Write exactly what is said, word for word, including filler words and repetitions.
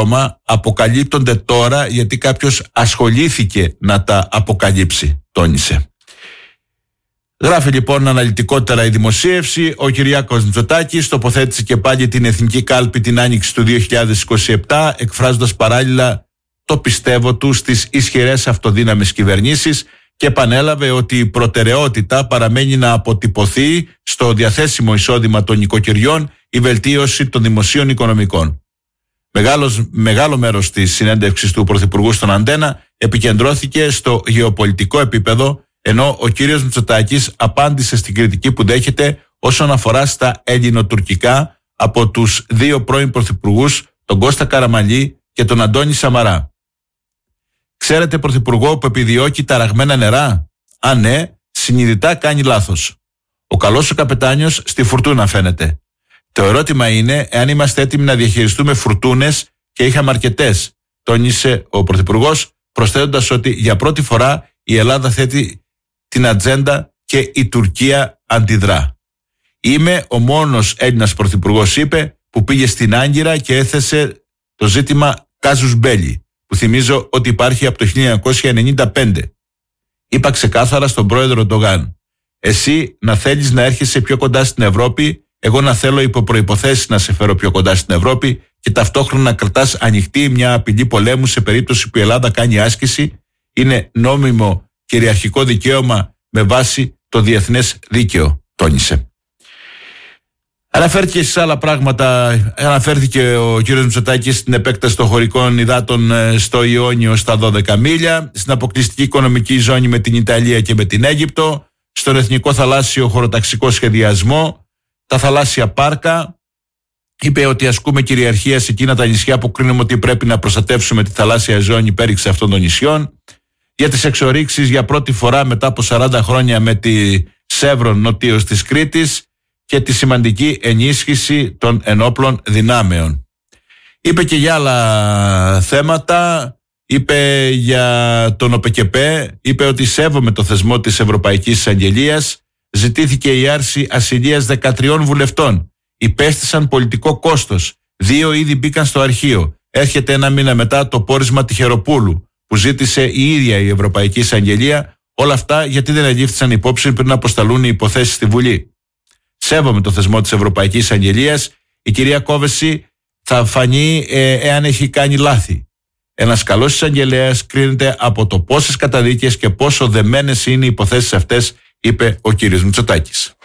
στρώμα αποκαλύπτονται τώρα γιατί κάποιος ασχολήθηκε να τα αποκαλύψει, τόνισε. Γράφει λοιπόν αναλυτικότερα η δημοσίευση. Ο Κυριάκος Μητσοτάκης τοποθέτησε και πάλι την εθνική κάλπη την άνοιξη του δύο χιλιάδες είκοσι επτά, εκφράζοντας παράλληλα το πιστεύω του στις ισχυρές αυτοδύναμες κυβερνήσεις και επανέλαβε ότι η προτεραιότητα παραμένει να αποτυπωθεί στο διαθέσιμο εισόδημα των νοικοκυριών η βελτίωση των δημοσίων οικονομικών. Μεγάλος, μεγάλο μέρος της συνέντευξης του Πρωθυπουργού στον Αντένα επικεντρώθηκε στο γεωπολιτικό επίπεδο, ενώ ο κύριος Μητσοτάκης απάντησε στην κριτική που δέχεται όσον αφορά στα ελληνοτουρκικά από τους δύο πρώην πρωθυπουργούς, τον Κώστα Καραμανλή και τον Αντώνη Σαμαρά. Ξέρετε πρωθυπουργό που επιδιώκει ταραγμένα νερά? Αν ναι, συνειδητά κάνει λάθος. Ο καλός ο καπετάνιος στη φουρτούνα φαίνεται. Το ερώτημα είναι εάν είμαστε έτοιμοι να διαχειριστούμε φουρτούνες και είχαμε αρκετές, τόνισε ο πρωθυπουργός, προσθέτοντας ότι για πρώτη φορά η Ελλάδα θέτει την ατζέντα και η Τουρκία αντιδρά. Είμαι ο μόνος Έλληνας πρωθυπουργός, είπε, που πήγε στην Άγκυρα και έθεσε το ζήτημα κάζους μπέλι, που θυμίζω ότι υπάρχει από το χίλια εννιακόσια ενενήντα πέντε. Είπα ξεκάθαρα στον πρόεδρο Ντογάν, εσύ να θέλεις να έρχεσαι πιο κοντά στην Ευρώπη, εγώ να θέλω υπό προϋποθέσεις να σε φέρω πιο κοντά στην Ευρώπη και ταυτόχρονα να κρατάς ανοιχτή μια απειλή πολέμου σε περίπτωση που η Ελλάδα κάνει άσκηση. Είναι νόμιμο κυριαρχικό δικαίωμα με βάση το διεθνές δίκαιο, τόνισε. Αναφέρθηκε σε άλλα πράγματα, αναφέρθηκε ο κ. Μητσοτάκης στην επέκταση των χωρικών υδάτων στο Ιόνιο στα δώδεκα μίλια, στην αποκλειστική οικονομική ζώνη με την Ιταλία και με την Αίγυπτο, στον εθνικό θαλάσσιο χωροταξικό σχεδιασμό, τα θαλάσσια πάρκα. Είπε ότι ασκούμε κυριαρχία σε εκείνα τα νησιά που κρίνουμε ότι πρέπει να προστατεύσουμε τη θαλάσσια ζώνη πέριξη αυτών των νησιών. Για τις εξορίξεις για πρώτη φορά μετά από σαράντα χρόνια με τη Σεύρον νοτίως της Κρήτης και τη σημαντική ενίσχυση των ενόπλων δυνάμεων. Είπε και για άλλα θέματα, είπε για τον ΟΠΕΚΕΠΕ, είπε ότι σέβομαι το θεσμό της Ευρωπαϊκής Εισαγγελίας, ζητήθηκε η άρση ασυλίας δεκατριών βουλευτών, υπέστησαν πολιτικό κόστος, δύο ήδη μπήκαν στο αρχείο, έρχεται ένα μήνα μετά το πόρισμα Τυχεροπούλου που ζήτησε η ίδια η Ευρωπαϊκή Εισαγγελία, όλα αυτά γιατί δεν ελήφθησαν υπόψη πριν αποσταλούν οι υποθέσεις στη Βουλή. Σέβομαι το θεσμό της Ευρωπαϊκής Εισαγγελίας. Η κυρία Κόβεση θα φανεί ε, εάν έχει κάνει λάθη. Ένας καλός εισαγγελέας κρίνεται από το πόσες καταδίκες και πόσο δεμένες είναι οι υποθέσεις αυτές, είπε ο κύριος Μητσοτάκης.